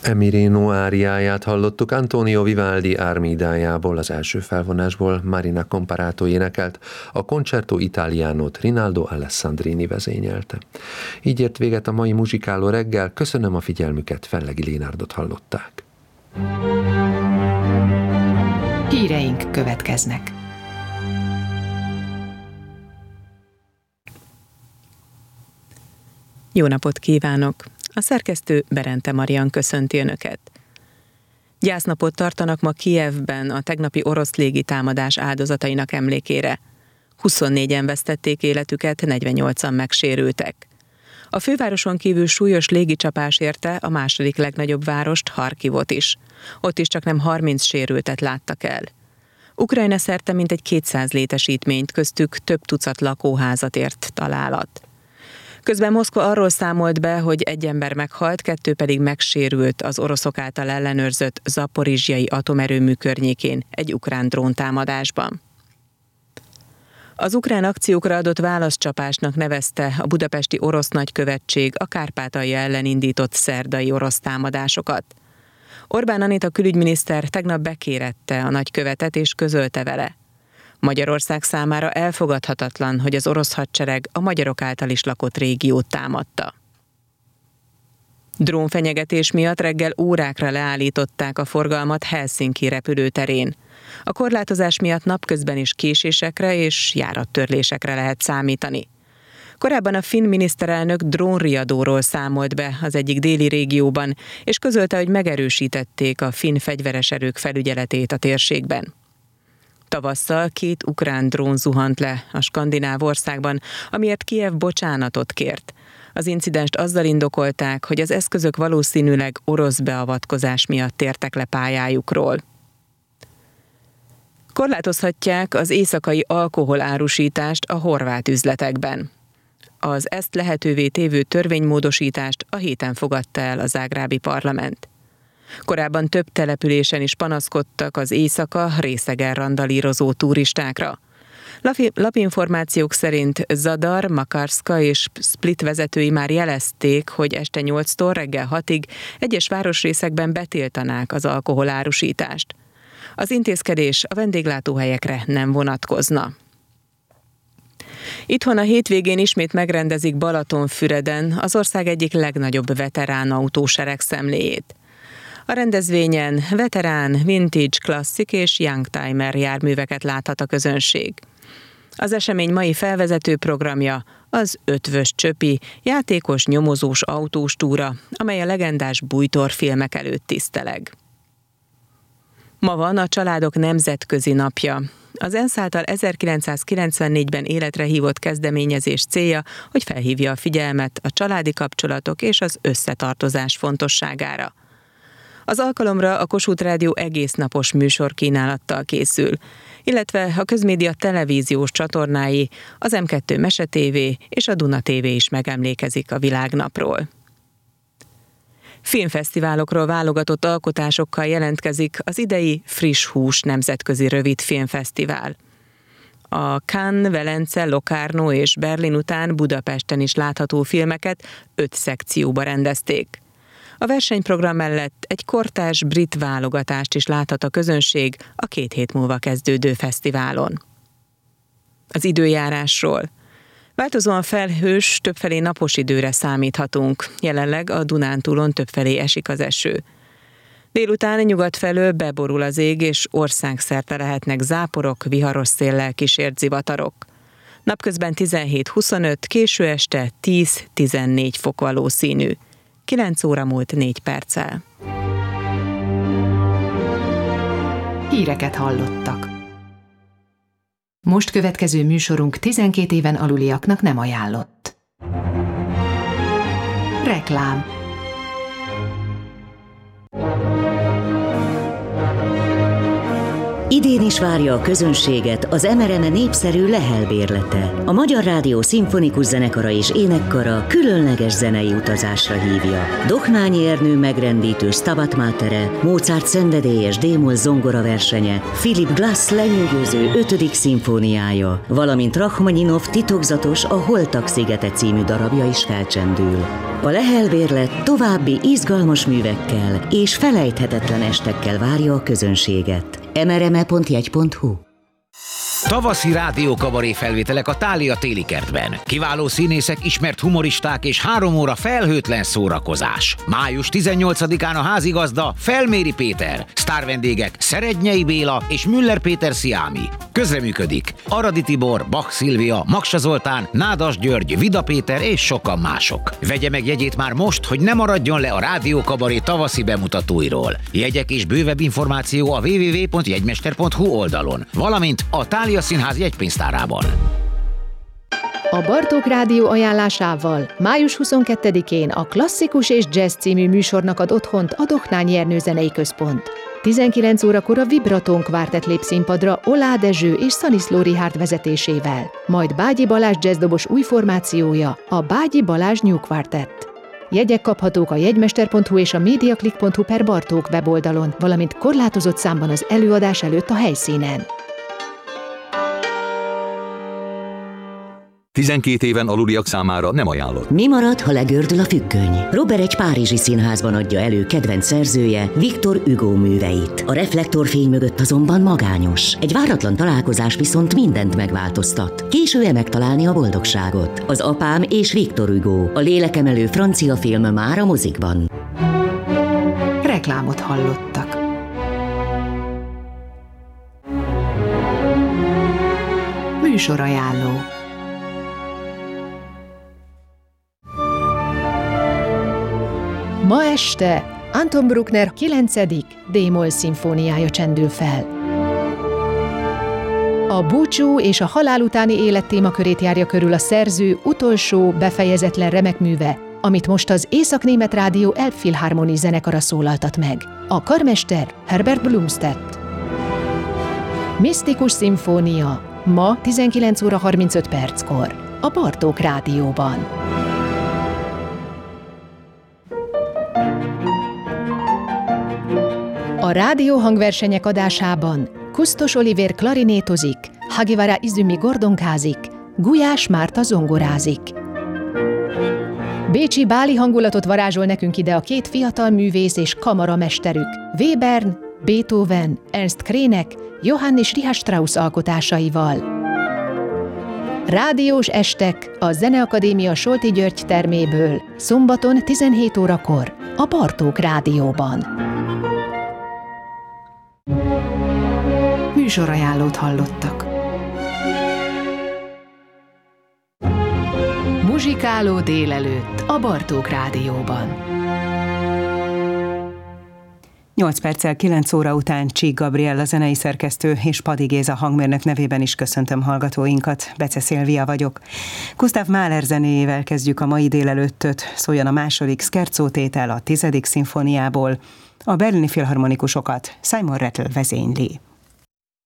Emirino áriáját hallottuk Antonio Vivaldi Armidájából, az első felvonásból Marina Comparato énekelt, a Concerto Italianót Rinaldo Alessandrini vezényelte. Így ért véget a mai muzsikáló reggel, köszönöm a figyelmüket, Fellegi Lénárdot hallották. Híreink következnek. Jó napot kívánok! A szerkesztő Berente Marian köszönti Önöket. Gyásznapot tartanak ma Kijevben a tegnapi orosz légitámadás áldozatainak emlékére. 24-en vesztették életüket, 48-an megsérültek. A fővároson kívül súlyos légicsapás érte a második legnagyobb várost, Harkivot is. Ott is csaknem 30 sérültet láttak el. Ukrajna szerte mintegy 200 létesítményt, köztük több tucat lakóházat ért találat. Közben Moszkva arról számolt be, hogy egy ember meghalt, 2 pedig megsérült az oroszok által ellenőrzött zaporizsjai atomerőmű környékén egy ukrán dróntámadásban. Az ukrán akciókra adott válaszcsapásnak nevezte a budapesti orosz nagykövetség a Kárpátalja ellen indított szerdai orosz támadásokat. Orbán Anita külügyminiszter tegnap bekérette a nagykövetet és közölte vele: Magyarország számára elfogadhatatlan, hogy az orosz hadsereg a magyarok által is lakott régiót támadta. Drónfenyegetés miatt reggel órákra leállították a forgalmat Helsinki repülőterén. A korlátozás miatt napközben is késésekre és járattörlésekre lehet számítani. Korábban a finn miniszterelnök drónriadóról számolt be az egyik déli régióban, és közölte, hogy megerősítették a finn fegyveres erők felügyeletét a térségben. Tavasszal 2 ukrán drón zuhant le a skandináv országban, amiért Kijev bocsánatot kért. Az incidenst azzal indokolták, hogy az eszközök valószínűleg orosz beavatkozás miatt tértek le pályájukról. Korlátozhatják az éjszakai alkoholárusítást a horvát üzletekben. Az ezt lehetővé tévő törvénymódosítást a héten fogadta el a zágrábi parlament. Korábban több településen is panaszkodtak az éjszaka részegen randalírozó turistákra. Lapinformációk szerint Zadar, Makarska és Split vezetői már jelezték, hogy este 8-tól reggel 6-ig egyes városrészekben betiltanák az alkoholárusítást. Az intézkedés a vendéglátóhelyekre nem vonatkozna. Itthon a hétvégén ismét megrendezik Balatonfüreden az ország egyik legnagyobb veterán autósereg szemléjét. A rendezvényen veterán, vintage, klasszik és youngtimer járműveket láthat a közönség. Az esemény mai felvezető programja az Ötvös Csöpi, játékos, nyomozós autós túra, amely a legendás Bújtor filmek előtt tiszteleg. Ma van a Családok Nemzetközi Napja. Az ENSZ által 1994-ben életre hívott kezdeményezés célja, hogy felhívja a figyelmet a családi kapcsolatok és az összetartozás fontosságára. Az alkalomra a Kossuth Rádió egésznapos műsorkínálattal készül, illetve a közmédia televíziós csatornái, az M2 Mese TV és a Duna TV is megemlékezik a világnapról. Filmfesztiválokról válogatott alkotásokkal jelentkezik az idei Friss Hús nemzetközi rövid filmfesztivál. A Cannes, Velence, Locarno és Berlin után Budapesten is látható filmeket 5 szekcióba rendezték. A versenyprogram mellett egy kortárs brit válogatást is láthat a közönség a 2 hét múlva kezdődő fesztiválon. Az időjárásról. Változóan felhős, többfelé napos időre számíthatunk. Jelenleg a Dunántúlon többfelé esik az eső. Délután nyugat felől beborul az ég, és országszerte lehetnek záporok, viharos széllel kísért zivatarok. Napközben 17-25, késő este 10-14 fok valószínű. 9 óra múlt 4 perccel. Híreket hallottak. Most következő műsorunk 12 éven aluliaknak nem ajánlott. Reklám. Idén is várja a közönséget az MRME népszerű Lehel bérlete. A Magyar Rádió Szimfonikus Zenekara és Énekkara különleges zenei utazásra hívja. Dohnányi Ernő megrendítő Stabat Matere, Mozart szenvedélyes D-moll zongora versenye, Philip Glass lenyűgöző 5. szimfóniája, valamint Rachmaninov titokzatos A Holtak szigete című darabja is felcsendül. A Lehel bérlet további izgalmas művekkel és felejthetetlen estekkel várja a közönséget. mrme.jegy.hu. Tavaszi rádiókabaré felvételek a Thália téli kertben. Kiváló színészek, ismert humoristák és 3 óra felhőtlen szórakozás. Május 18-án a házigazda Felméri Péter, sztárvendégek Szerednyei Béla és Müller Péter Sziámi. Közreműködik Aradi Tibor, Bach Szilvia, Maksa Zoltán, Nádas György, Vida Péter és sokan mások. Vegye meg jegyét már most, hogy ne maradjon le a rádiókabaré tavaszi bemutatóiról. Jegyek és bővebb információ a www.jegymester.hu oldalon, valamint a Thália Színház jegypénztárában. A Bartók Rádió ajánlásával május 22-én a Klasszikus és Jazz című műsornak ad otthont a Dohnányi Ernő Zenei Központ. 19 órakor a Vibraton kvártett lép színpadra Olá Dezső és Szaniszló Richárd vezetésével, majd Bágyi Balázs jazzdobos új formációja, a Bágyi Balázs New Quartet. Jegyek kaphatók a jegymester.hu és a mediaclick.hu/Bartók weboldalon, valamint korlátozott számban az előadás előtt a helyszínen. 12 éven aluliak számára nem ajánlott. Mi marad, ha legördül a függöny? Robert egy párizsi színházban adja elő kedvenc szerzője, Victor Hugo műveit. A reflektorfény mögött azonban magányos. Egy váratlan találkozás viszont mindent megváltoztat. Késő megtalálni a boldogságot. Az Apám és Victor Hugo. A lélekemelő francia film már a mozikban. Reklámot hallottak. Műsorajánló. Ma este Anton Bruckner 9. D-moll szimfóniája csendül fel. A búcsú és a halál utáni élet témakörét járja körül a szerző utolsó, befejezetlen remekműve, amit most az Észak-német Rádió Elbphilharmonie zenekara szólaltat meg. A karmester Herbert Blumstedt. Misztikus szimfónia ma 19 óra 35 perckor a Bartók Rádióban. A rádió hangversenyek adásában Kusztos Olivér klarinétozik, Hagivara Izumi gordonkázik, Gulyás Márta zongorázik. Bécsi báli hangulatot varázsol nekünk ide a 2 fiatal művész és kamaramesterük, Webern, Beethoven, Ernst Krének, Johann és Richard Strauss alkotásaival. Rádiós estek a Zeneakadémia Solti György terméből, szombaton 17 órakor a Bartók Rádióban. Műsorajánlót hallottak. Muzsikáló délelőtt a Bartók Rádióban. 8 perccel 9 óra után Csík Gabriella zenei szerkesztő és Padi Géza hangmérnök nevében is köszöntöm hallgatóinkat. Bece Szilvia vagyok. Gustav Mahler zenéjével kezdjük a mai délelőttöt. Szóljon a második scherzo-tétel a 10. szimfóniából. A berlini filharmonikusokat Simon Rattle vezényli.